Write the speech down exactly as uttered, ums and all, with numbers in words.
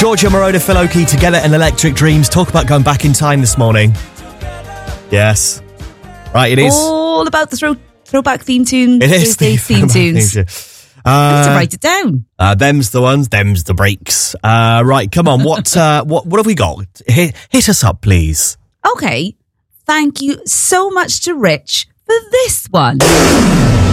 Giorgio Moroder, Phil Oakey together in Electric Dreams. Talk about going back in time this morning. Yes. Right, it is. All about the throw, throwback theme tunes. It is the theme tunes. Theme tune. Uh, I need to write it down. Uh, them's the ones, them's the breaks. Uh, right, come on. What, uh, what, what have we got? Hit, hit us up, please. Okay. Thank you so much to Rich for this one.